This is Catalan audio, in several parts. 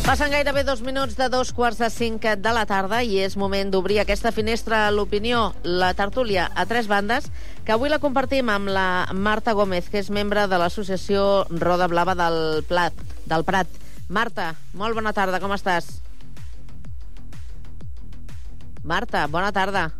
Passen gairebé 2 minuts de 2:45 de la tarda i és moment d'obrir aquesta finestra a l'opinió, la tertúlia a tres bandes, que avui la compartim amb la Marta Gómez, que és membre de l'associació Roda Blava del Prat. Marta, molt bona tarda, com estàs? Marta, bona tarda.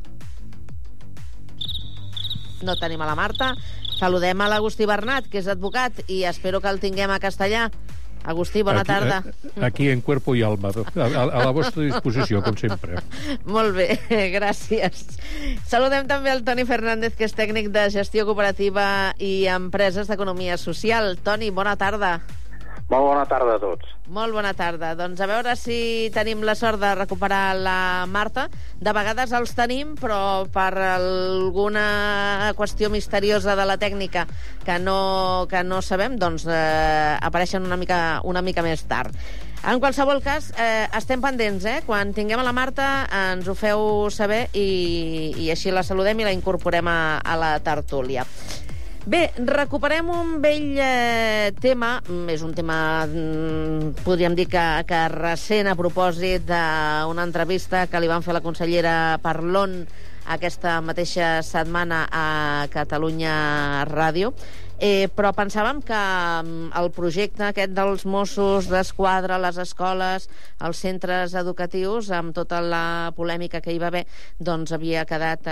No tenim a la Marta. Saludem a l'Agustí Bernat, que és advocat, i espero que el tinguem a castellà. Agustí, bona tarda. Aquí en cuerpo y alma, a la vostra disposició, com sempre. Molt bé, gràcies. Saludem també el Toni Fernández, que és tècnic de gestió cooperativa i empreses d'economia social. Toni, bona tarda. Molt bona tarda a tots. Molt bona tarda. Doncs a veure si tenim la sort de recuperar la Marta. De vegades els tenim, però per alguna qüestió misteriosa de la tècnica que no sabem, doncs apareixen una mica més tard. En qualsevol cas, estem pendents, Quan tinguem a la Marta ens ho feu saber i així la saludem i la incorporem a la tertúlia. Bé, recuperem un vell tema, és un tema, podríem dir que recent, a propòsit d'una entrevista que li van fer a la consellera Parlon aquesta mateixa setmana a Catalunya Ràdio. Però pensàvem que el projecte aquest dels Mossos d'Esquadra, les escoles, els centres educatius, amb tota la polèmica que hi va haver, doncs havia quedat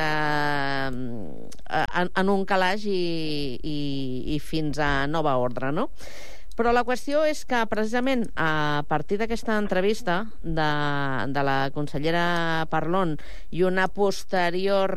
en un calaix i fins a nova ordre, no? Però la qüestió és que, precisament, a partir d'aquesta entrevista de la consellera Parlon i una posterior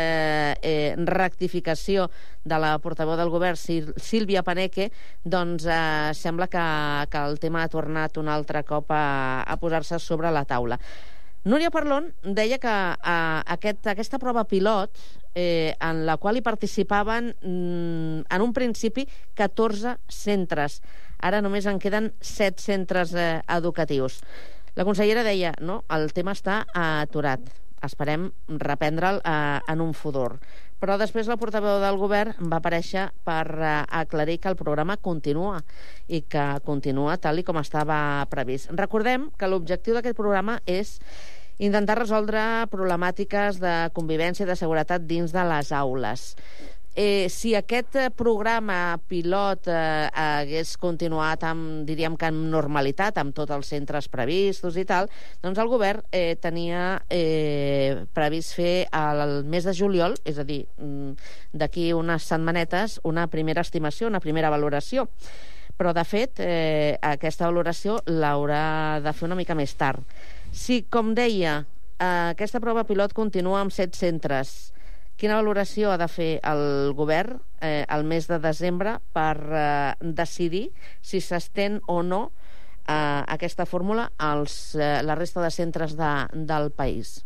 rectificació de la portaveu del govern, Sílvia Paneque, doncs sembla que el tema ha tornat un altre cop a posar-se sobre la taula. Núria Parlon deia que aquesta prova pilot, en la qual hi participaven en un principi 14 centres. Ara només en queden 7 centres educatius. La consellera deia, no, el tema està aturat. Esperem reprendre'l en un futur. Però després la portaveu del govern va aparèixer per aclarir que el programa continua i que continua tal com estava previst. Recordem que l'objectiu d'aquest programa és intentar resoldre problemàtiques de convivència i de seguretat dins de les aules. Si aquest programa pilot hagués continuat diríem que amb normalitat, amb tots els centres previstos i tal, doncs el govern tenia previst fer al mes de juliol, és a dir, d'aquí unes setmanetes, una primera estimació, una primera valoració. Però, de fet, aquesta valoració l'haurà de fer una mica més tard. Si, com deia, aquesta prova pilot continua amb 7 centres, quina valoració ha de fer el govern el mes de desembre per decidir si s'estén o no aquesta fórmula a la resta de centres del país?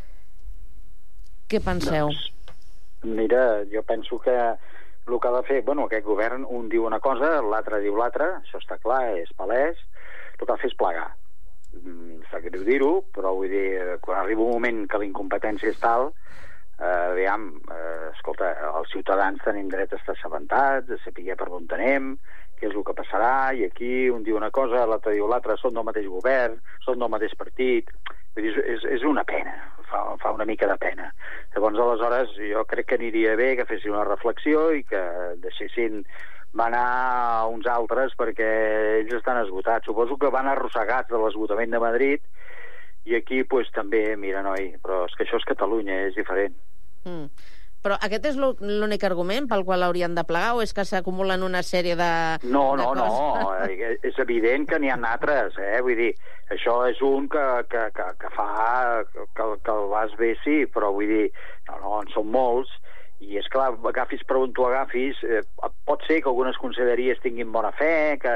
Què penseu? Mira, jo penso que el que ha de fer, aquest govern, un diu una cosa, l'altre diu l'altra, això està clar, és palès, el que ha de fer és plegar. Està greu dir-ho, però vull dir, quan arriba un moment que la incompetència és tal, escolta, els ciutadans tenim dret a estar assabentats, a saber per on anem, què és el que passarà, i aquí un diu una cosa, l'altre diu l'altra, són del mateix govern, són del mateix partit. Vull dir, és una pena, fa una mica de pena. Llavors, aleshores, jo crec que aniria bé que fessin una reflexió i que deixessin manar uns altres, perquè ells estan esgotats. Suposo que van arrossegats de l'esgotament de Madrid, i aquí, doncs, també, mira, noi, però és que això és Catalunya, és diferent. Però aquest és l'únic argument pel qual haurien de plegar, o és que s'acumulen una sèrie de No, és evident que n'hi ha altres, vull dir, això és un que fa que el vas bé, sí, però vull dir, no, en són molts, i és clar, agafis per on tu agafis, pot ser que algunes conselleries tinguin bona fe, que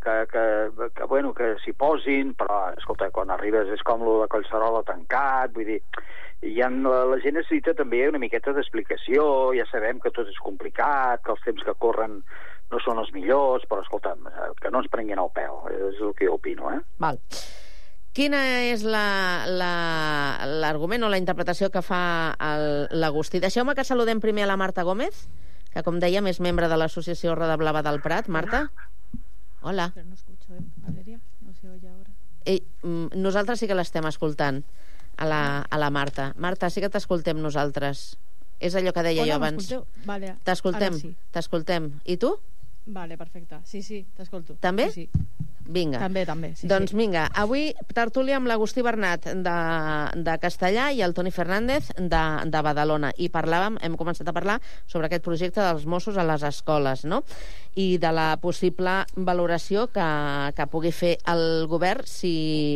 s'hi posin, però, escolta, quan arribes és com lo de Collserola tancat, vull dir, la gent necessita també una miqueta d'explicació, ja sabem que tot és complicat, que els temps que corren no són els millors, però, escolta'm, que no ens prenguin el pèl, és el que jo opino, Val. Quina és l'argument o la interpretació que fa l'Agustí? Deixeu-me que saludem primer a la Marta Gómez, que, com dèiem, és membre de l'associació Roda Blava del Prat. Marta? Hola. Pero no escucho, Valeria, no se oye ahora. Nosaltres sí que l'estem escoltant, a la Marta. Marta, sí que t'escoltem nosaltres. És allò que deia jo abans. Vale, t'escoltem, sí. T'escoltem. I tu? Vale, perfecte. Sí, t'escolto. També? Sí. Vinga. També, sí. Doncs vinga, avui tertúlia amb l'Agustí Bernat de Castellà i el Toni Fernández de Badalona. I hem començat a parlar sobre aquest projecte dels Mossos a les escoles, no? I de la possible valoració que pugui fer el govern si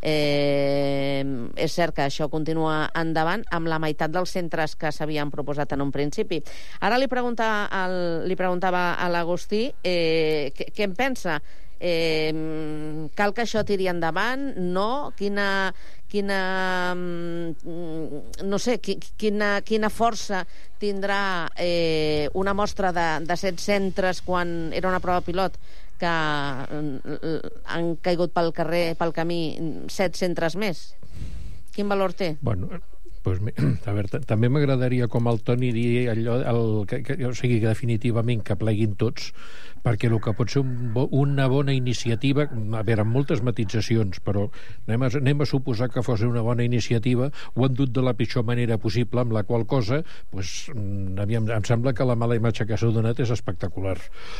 és cert que això continua endavant amb la meitat dels centres que s'havien proposat en un principi. Ara li preguntava a l'Agustí què en pensa. Cal que això tiri endavant? No? No sé, quina força tindrà una mostra de 7 centres quan era una prova pilot que han caigut pel camí 7 centres més? Quin valor té? Bueno, pues, a veure, també m'agradaria, com el Toni, dir allò, o sigui, que definitivament que pleguin tots, perquè el que pot ser una bona iniciativa, a veure, amb moltes matitzacions, però anem a suposar que fos una bona iniciativa, ho han dut de la pitjor manera possible, amb la qual cosa, pues, em sembla que la mala imatge que s'ha donat és espectacular.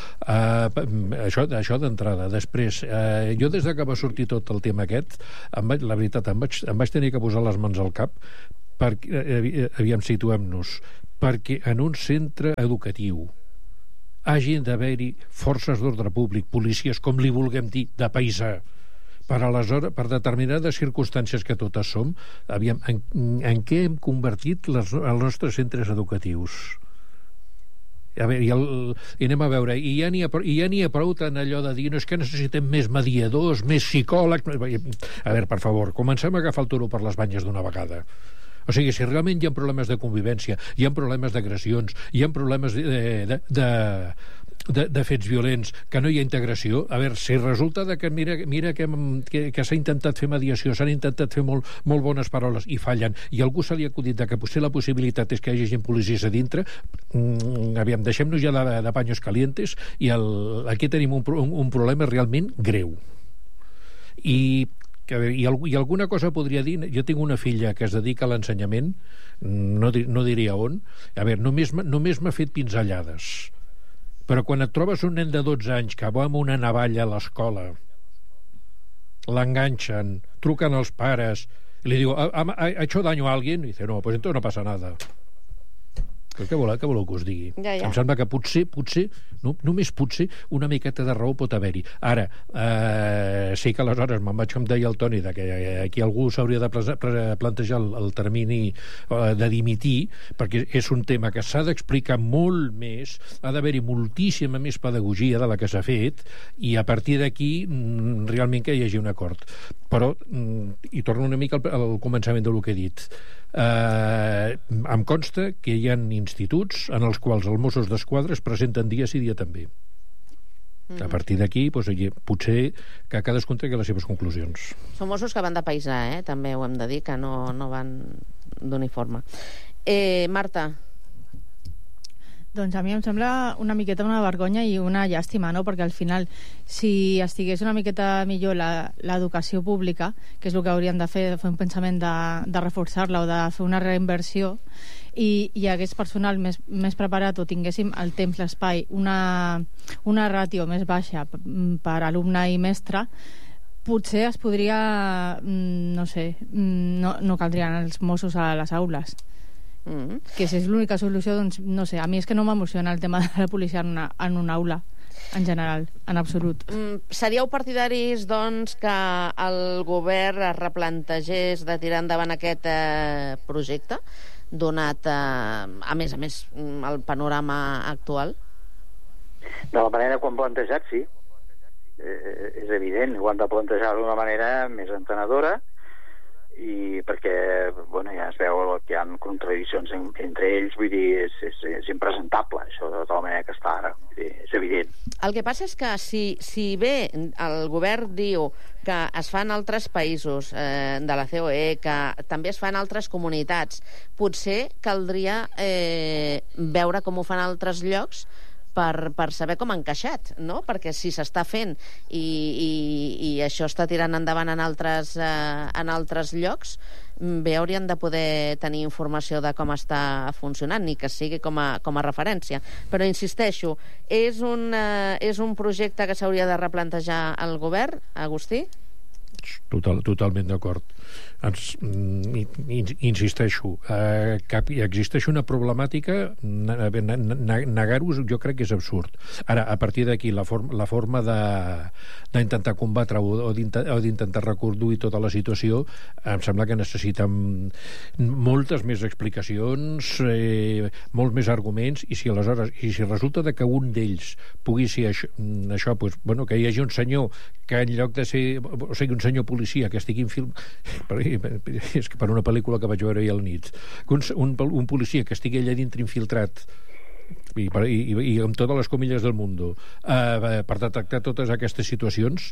Això d'entrada. Després, jo des que va sortir tot el tema aquest, la veritat, em vaig tenir que posar les mans al cap, aviam, situem-nos, perquè en un centre educatiu hagin d'haver-hi forces d'ordre públic, policies, com li vulguem dir, de paisà, per determinades circumstàncies que totes som, aviam, en què hem convertit els nostres centres educatius? A veure, i anem a veure, i ja n'hi ha prou tant allò de dir, no, és que necessitem més mediadors, més psicòlegs. A veure, per favor, comencem a agafar el toro per les banyes d'una vegada. O sigui, si realment hi ha problemes de convivència, hi ha problemes d'agressions, hi ha problemes de fets violents, que no hi ha integració, a veure, si resulta que mira que s'ha intentat fer mediació, s'han intentat fer molt bones paroles i fallen, i a algú se li ha acudit que potser la possibilitat és que hi hagi gent policies a dintre, aviam, deixem-nos ja de paños calientes, i aquí tenim un problema realment greu. I alguna cosa podria dir. Jo tinc una filla que es dedica a l'ensenyament, no diria on. A veure, només m'ha fet pinzellades, però quan et trobes un nen de 12 anys que va amb una navalla a l'escola, l'enganxen, truquen als pares i li diu, ¿ha hecho daño a alguien? I dice, no, pues entonces no pasa nada. Què voleu que us digui? Ja. Em sembla que potser, només potser, una miqueta de raó pot haver-hi. Ara, sí que aleshores me'n vaig, com deia el Toni, que aquí algú s'hauria de plantejar el termini de dimitir, perquè és un tema que s'ha d'explicar molt més, ha d'haver-hi moltíssima més pedagogia de la que s'ha fet, i a partir d'aquí realment que hi hagi un acord. Però, i torno una mica al començament del que he dit, em consta que hi ha instituts en els quals els Mossos d'Esquadra es presenten dia sí, dia també. A partir d'aquí, potser que cadascun tregui les seves conclusions. Són Mossos que van de paisà, també ho hem de dir, que no van d'uniforme. Marta. Doncs a mi em sembla una miqueta una vergonya i una llàstima, no? Perquè al final, si estigués una miqueta millor l'educació pública, que és el que haurien de fer un pensament de reforçar-la o de fer una reinversió, i hi hagués personal més preparat o tinguéssim el temps, l'espai, una ràtio més baixa per alumne i mestre, potser es podria, no sé, no caldrien els Mossos a les aules. Que si és l'única solució, doncs no sé, a mi és que no m'emociona el tema de la policia en una aula en general, en absolut. Seríeu partidaris, doncs, que el govern es replantegés de tirar endavant aquest projecte, donat, a més, el panorama actual? De la manera que ho han plantejat, sí. És evident, ho han de plantejar d'una manera més entenedora, i perquè, ja es veu que hi ha contradiccions entre ells, vull dir, és impresentable, això de la manera que està ara, vull dir, és evident. El que passa és que si bé el govern diu que es fa en altres països de la COE, que també es fa en altres comunitats, potser caldria veure com ho fan altres llocs per saber com ha encaixat, no? Perquè si s'està fent i això està tirant endavant en altres llocs, bé haurien de poder tenir informació de com està funcionant, ni que sigui com a referència. Però insisteixo, és un projecte que s'hauria de replantejar el govern, Agustí? Totalment d'acord. Insisteixo, existeix una problemàtica, negar-ho jo crec que és absurd. Ara, a partir d'aquí, la forma d'intentar combatre o d'intentar reconduir tota la situació, em sembla que necessiten moltes més explicacions, molts més arguments, i si resulta que un d'ells pugui ser això, pues, bueno, que hi hagi un senyor que en lloc de ser, o sigui, un senyor policia que estigui és que per una pel·lícula que vaig veure ahir a la nit, un policia que estigui allà dintre infiltrat i amb totes les comilles del món per detectar totes aquestes situacions,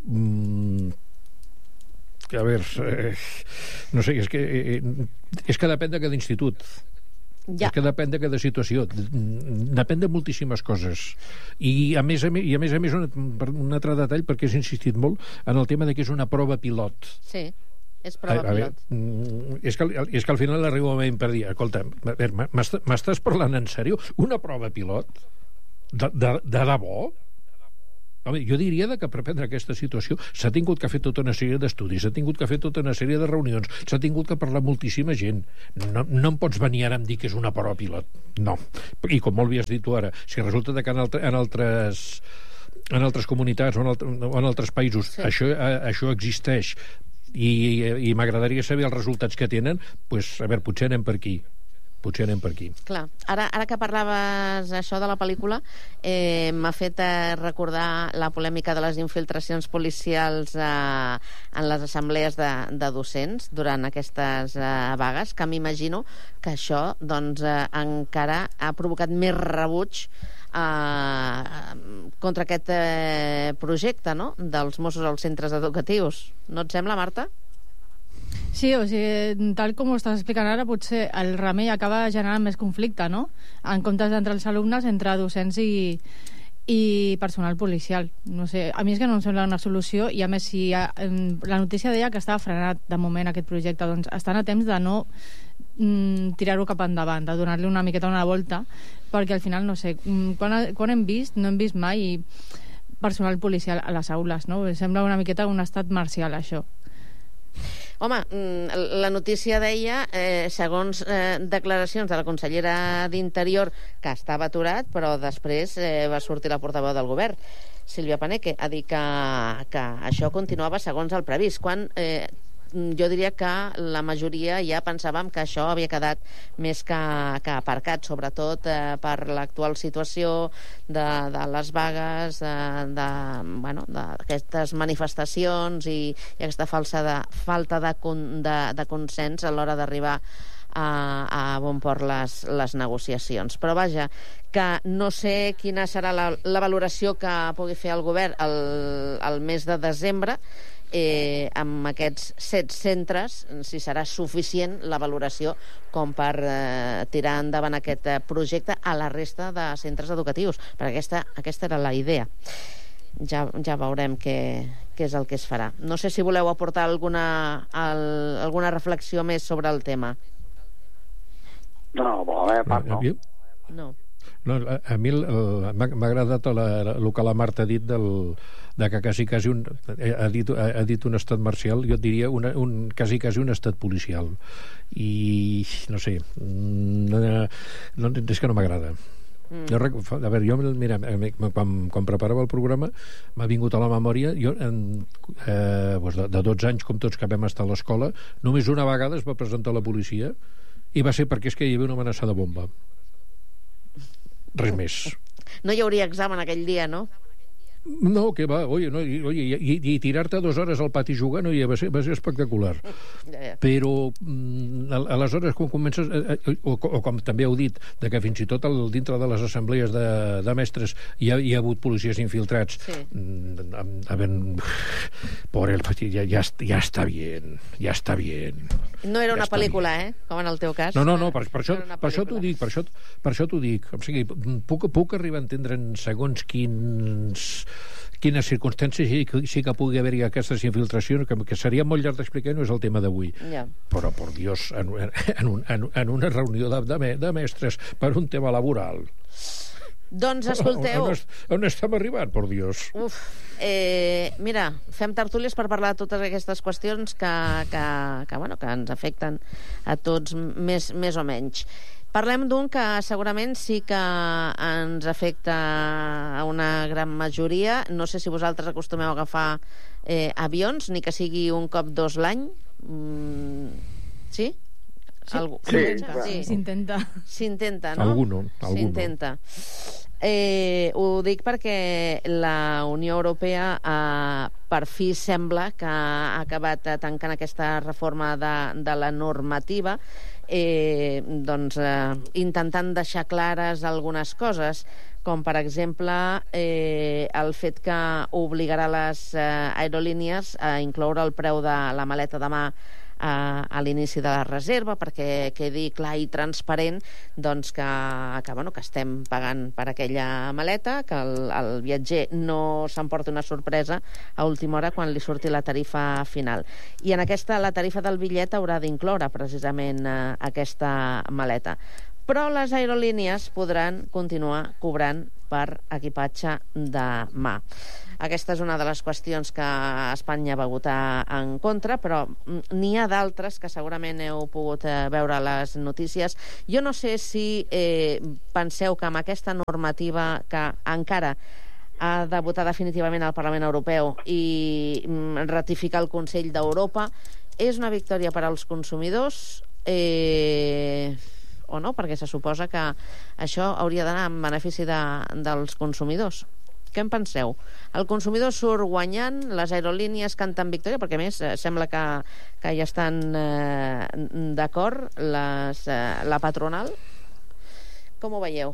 a veure, no sé, és que depèn de cada institut. Ja. És que depèn de cada situació, depèn de moltíssimes coses, i a més un altre detall, perquè has insistit molt en el tema de que és una prova pilot. Sí, és prova pilot. És que al final arriba un moment per dir, escolta, m'estàs parlant en sèrio? Una prova pilot? De debò? Home, jo diria que per prendre aquesta situació s'ha tingut que fer tota una sèrie d'estudis, s'ha tingut que fer tota una sèrie de reunions, s'ha tingut que parlar amb moltíssima gent. No em pots venir ara a dir que és una prova pilot. No. I com molt bé has dit tu ara, si resulta que en altres comunitats o en altres països això existeix i m'agradaria saber els resultats que tenen, doncs, a veure, potser anem per aquí. Clar, ara que parlaves això de la pel·lícula, m'ha fet recordar la polèmica de les infiltracions policials en les assemblees de docents durant aquestes vagues, que m'imagino que això doncs, encara ha provocat més rebuig contra aquest projecte, no?, dels Mossos als centres educatius. No et sembla, Marta? Sí, o sigui, tal com ho estàs explicant ara, potser el remei acaba generant més conflicte, no?, en comptes d'entre els alumnes, entre docents i personal policial. No sé, a mi és que no em sembla una solució, i a més, si la notícia deia que estava frenat de moment aquest projecte, doncs estan a temps de no tirar-ho cap endavant, de donar-li una miqueta una volta, perquè al final, no sé, quan hem vist, no hem vist mai personal policial a les aules, no? Sembla una miqueta un estat marcial, això. Home, la notícia deia, segons declaracions de la consellera d'Interior, que estava aturat, però després va sortir la portaveu del govern, Sílvia Paneque, a dir que això continuava segons el previst, quan jo diria que la majoria ja pensàvem que això havia quedat més que aparcat, sobretot per l'actual situació de les vagues, d'aquestes manifestacions i aquesta falta de consens a l'hora d'arribar a bon port les negociacions. Però vaja, que no sé quina serà la valoració que pugui fer el govern el mes de desembre, amb aquests 7 centres, si serà suficient la valoració com per tirar endavant aquest projecte a la resta de centres educatius, perquè aquesta era la idea. Ja veurem què és el que es farà. No sé si voleu aportar alguna reflexió més sobre el tema. No, a la meva part no. No. No, a mi m'ha agradat el que la Marta ha dit de que quasi ha dit un estat marcial. Jo et diria quasi un estat policial, i no sé, és que no m'agrada. A veure, jo, mira, quan preparava el programa m'ha vingut a la memòria, jo de 12 anys, com tots que vam estar a l'escola, només una vegada es va presentar la policia, i va ser perquè és que hi havia una amenaça de bomba. Res més. No hi hauria examen aquell dia, no? No, que va, i tirar-te 2 hores al pati jugant, va ser espectacular. Però aleshores, quan comences, o com també heu dit, de que fins i tot dintre de les assemblees de mestres hi ha hagut policies infiltrats, pobre, ja està bien. No era una pel·lícula, com en el teu cas. No, per això t'ho dic, per això t'ho dic. O sigui, puc arribar a entendre en segons quines circumstàncies sí que pugui haver-hi aquestes infiltracions, que seria molt llarg d'explicar, no és el tema d'avui. Ja. Però, per Dios, en una reunió de mestres per un tema laboral... Doncs escolteu... On estem arribant, per Dios? Mira, fem tertúlies per parlar de totes aquestes qüestions que ens afecten a tots més o menys. Parlem d'un que segurament sí que ens afecta a una gran majoria. No sé si vosaltres acostumeu a agafar avions, ni que sigui un cop 2 l'any. Sí? S'intenta. S'intenta, no? Alguno. S'intenta. Ho dic perquè la Unió Europea per fi sembla que ha acabat tancant aquesta reforma de la normativa, intentant deixar clares algunes coses, com per exemple el fet que obligarà les aerolínies a incloure el preu de la maleta de mà a l'inici de la reserva, perquè quedi clar i transparent doncs que estem pagant per aquella maleta, que el viatger no s'emporti una sorpresa a última hora quan li surti la tarifa final. I en la tarifa del bitllet haurà d'incloure precisament aquesta maleta. Però les aerolínies podran continuar cobrant per equipatge de mà. Aquesta és una de les qüestions que Espanya va votar en contra, però n'hi ha d'altres que segurament heu pogut veure a les notícies. Jo no sé si penseu que amb aquesta normativa que encara ha de votar definitivament al Parlament Europeu i ratificar el Consell d'Europa és una victòria per als consumidors o no, perquè se suposa que això hauria d'anar en benefici dels consumidors. Què en penseu? El consumidor surt guanyant, les aerolínies canten victòria, perquè a més sembla que ja estan d'acord la patronal. Com ho veieu?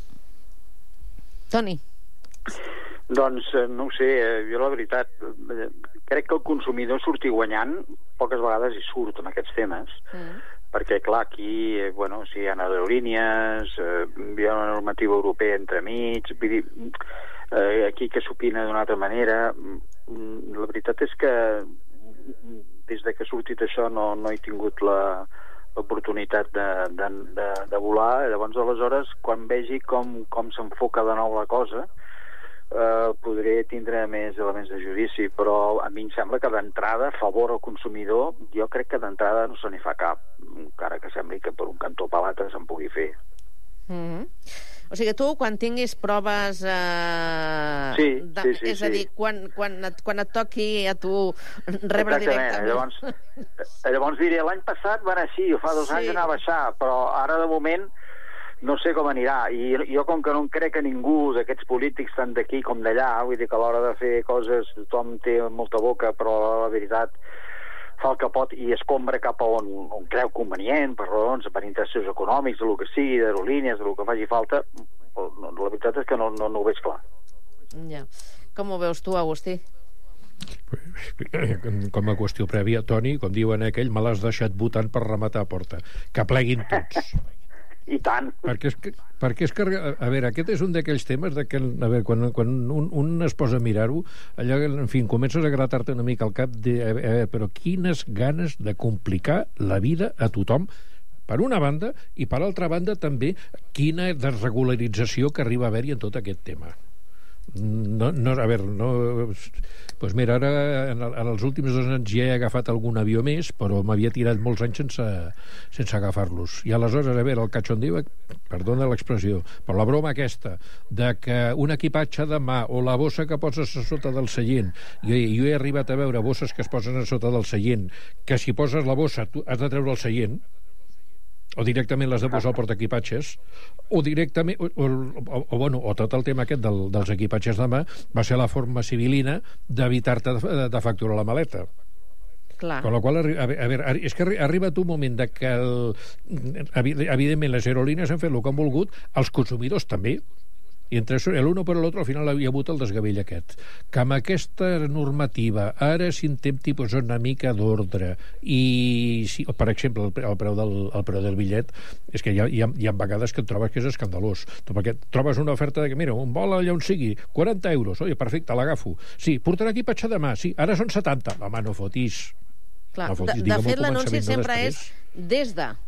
Toni? Doncs no ho sé, jo la veritat crec que el consumidor surti guanyant poques vegades hi surt en aquests temes, perquè clar, aquí si hi ha aerolínies, hi ha una normativa europea entremig, vull dir, aquí que s'opina d'una altra manera. La veritat és que des que ha sortit això no he tingut l'oportunitat de volar. Llavors, aleshores, quan vegi com s'enfoca de nou la cosa, podré tindre més elements de judici, però a mi em sembla que d'entrada, a favor al consumidor, jo crec que d'entrada no se n'hi fa cap, encara que sembli que per un cantó o per l'altre se'n pugui fer. O sigui, tu, quan tinguis proves... Sí. És a dir, quan et toqui a tu rebre directament... Llavors diré, l'any passat van així, o fa 2 anys anar a baixar, però ara de moment no sé com anirà. I jo, com que no em crec que ningú d'aquests polítics, tant d'aquí com d'allà, vull dir que a l'hora de fer coses tothom té molta boca, però la veritat fa el que pot i escombra cap a on creu convenient, per raons, per interessos econòmics, del que sigui, d'aerolínies, del que faci falta. La veritat és que no ho veig clar. Ja. Com ho veus tu, Agustí? Com a qüestió prèvia, Toni, com diuen aquell, me l'has deixat votant per rematar a porta. Que pleguin tots. I tant. Perquè és que, a veure, aquest és un d'aquells temes de que, a veure, quan un es posa a mirar-ho, allà, en fi, comences a gratar-te una mica al cap de, a veure, però quines ganes de complicar la vida a tothom, per una banda, i per altra banda també quina desregularització que arriba a haver-hi en tot aquest tema. Doncs mira, ara en els últims 2 anys ja he agafat algun avió més, però m'havia tirat molts anys sense agafar-los. I aleshores, a veure, el cachondeo, perdona l'expressió, però la broma aquesta de que un equipatge de mà o la bossa que poses a sota del seient, jo he arribat a veure bosses que es posen a sota del seient, que si poses la bossa tu has de treure el seient, o directament l'has de posar al portaequipatges, o directament, o tot el tema aquest dels equipatges de mà va ser la forma civilina d'evitar-te de facturar la maleta. Clar. Con la qual, a veure, és que ha arribat un moment de que evidentment les aerolínies han fet el que han volgut, els consumidors també, I entre l'un per l'altre al final hi ha hagut el desgavell aquest. Que amb aquesta normativa ara s'intenti posar una mica d'ordre i, si, per exemple, el preu del bitllet, és que hi ha vegades que et trobes que és escandalós. Perquè trobes una oferta de que, mira, un vol allà on sigui, 40 euros, oi, perfecte, l'agafo. Sí, portarà equipatge demà, sí, ara són 70. Home, no fotis. Clar, de fet, l'anunci sempre és des de.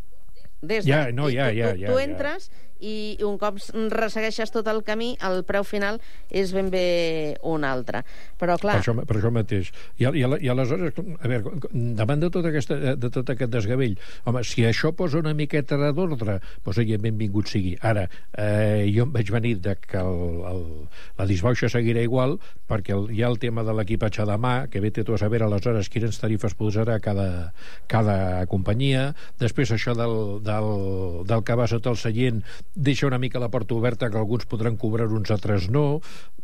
Tu entres i un cop ressegueixes tot el camí, el preu final és ben bé un altre. Però, clar... Per això mateix. I aleshores, a veure, davant de tot aquest desgavell, home, si això posa una miqueta d'ordre, doncs, benvingut sigui. Ara, jo em vaig venir que la disbauxa seguirà igual, perquè hi ha el tema de l'equipatge de mà, que vete tu a saber aleshores quines tarifes posarà cada companyia. Després, això del que va sota el seient deixa una mica la porta oberta, que alguns podran cobrar, uns altres no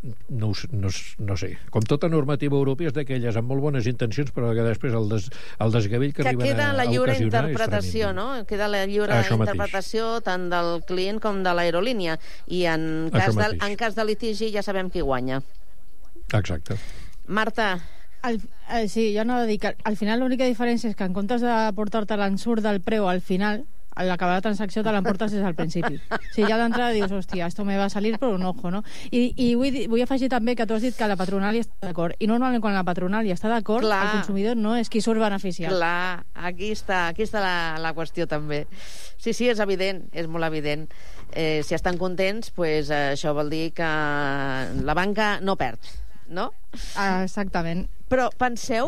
sé. Com tota normativa europea és d'aquelles amb molt bones intencions, però que després el desgavell que arriben a ocasionar queda la lliure interpretació, no? Queda la lliure interpretació tant del client com de l'aerolínia, i en cas de litigi ja sabem qui guanya. Exacte. Marta, sí, jo no he de dir que al final l'única diferència és que en comptes de portar-te l'ensurt del preu al final, a l'acabar la transacció te l'emportes des del principi. Si ja d'entrada dius, hòstia, esto me va a salir per un ojo, no? I vull afegir també que tu has dit que la patronal hi està d'acord, i normalment quan la patronal hi està d'acord, el consumidor no és qui surt beneficiat. Clar, aquí està la qüestió també. Sí, és evident, és molt evident. Si estan contents, pues, això vol dir que la banca no perd, no? Exactament. Però penseu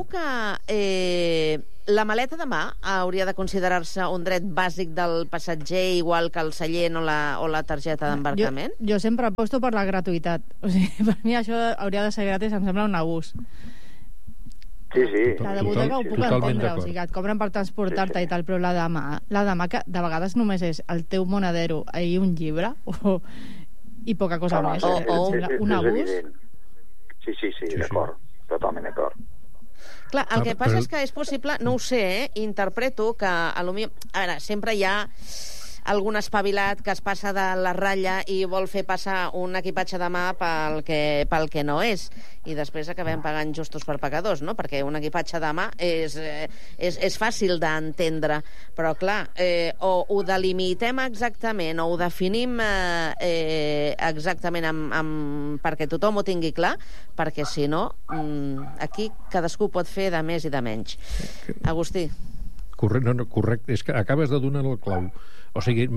que la maleta de mà hauria de considerar-se un dret bàsic del passatger, igual que el seient o la targeta d'embarcament? Jo sempre aposto per la gratuïtat. O sigui, per mi això hauria de ser gratis, em sembla un abús. Sí. La de botiga ho puc entendre, o sigui, et cobren per transportar-te i tal, però la de mà, que de vegades només és el teu monedero i un llibre, i poca cosa més. Un abús. Sí, d'acord. Totalment d'acord. Clar, el que passa és que és possible, no ho sé, interpreto que a veure, sempre hi ha algun espavilat que es passa de la ratlla i vol fer passar un equipatge de mà pel que no és, i després acabem pagant justos per pecadors, no? Perquè un equipatge de mà és fàcil d'entendre, però clar, o ho delimitem exactament o ho definim exactament perquè tothom ho tingui clar, perquè si no aquí cadascú pot fer de més i de menys. Agustí. Correcte, és que acabes de donar el clau. O sigui,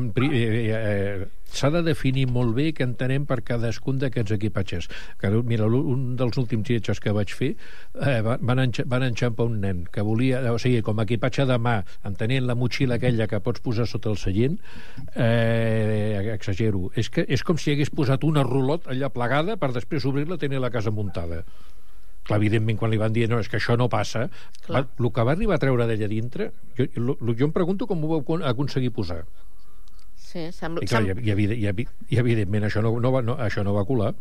s'ha de definir molt bé què entenem per cadascun d'aquests equipatges. Mira, un dels últims viatges que vaig fer van enxampar un nen que volia, o sigui, com a equipatge de mà, entenent la motxilla aquella que pots posar sota el seient, exagero, és com si hagués posat una rulot allà plegada per després obrir-la i tenir la casa muntada. Clar, evidentment, quan li van dir no, és que això no passa, el que va arribar a treure d'allà dintre, jo em pregunto com ho vau aconseguir posar. Sí, sembla... I, clar, i evidentment això no va colar.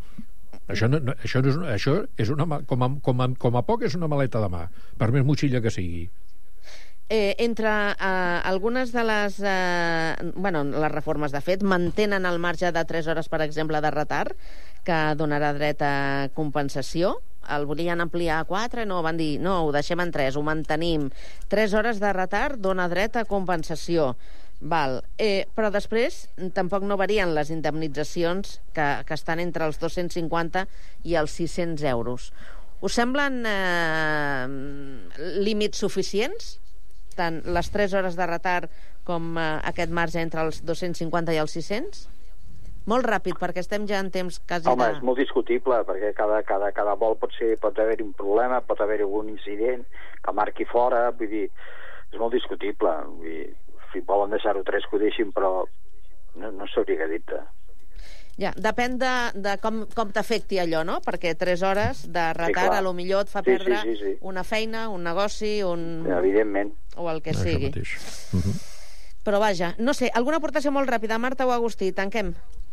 Això és com a poc és una maleta de mà, per més motxilla que sigui. Entre algunes de les reformes, de fet, mantenen el marge de 3 hores, per exemple, de retard, que donarà dret a compensació. El volien ampliar a 4, no, van dir, no, ho deixem en 3, ho mantenim. 3 hores de retard dona dret a compensació. Val. Però després tampoc no varien les indemnitzacions que estan entre els 250 i els 600 euros. Us semblen límits suficients? Tant les 3 hores de retard com aquest marge entre els 250 i els 600? Molt ràpid, perquè estem ja en temps quasi Home, és molt discutible, perquè cada vol pot haver-hi un problema, pot haver-hi algun incident que marqui fora, vull dir, és molt discutible. Vull dir, si volen deixar-ho 3, que ho deixin, però no s'hauria dit. Ja, depèn de com t'afecti allò, no? Perquè 3 hores de retard a lo millor et fa perdre una feina, un negoci, evidentment. O el que sigui. Però vaja, no sé, alguna aportació molt ràpida, Marta o Agustí, tanquem.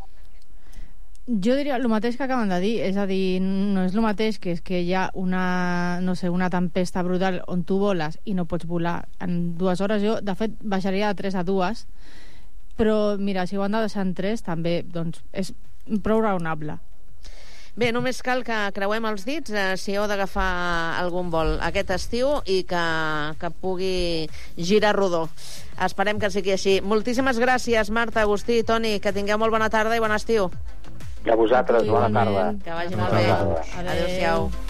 Jo diria el mateix que acaben de dir, és a dir, no és el mateix que és que hi ha una tempesta brutal on tu voles i no pots volar en 2 hores. Jo, de fet, baixaria de 3 a 2, però mira, si ho han de deixar en 3 també, doncs, és prou raonable. Bé, només cal que creuem els dits si heu d'agafar algun vol aquest estiu i que pugui girar rodó. Esperem que sigui així. Moltíssimes gràcies, Marta, Agustí, Toni, que tingueu molt bona tarda i bon estiu. I a vosaltres, bona tarda. Que vagi molt bé. Adéu-siau.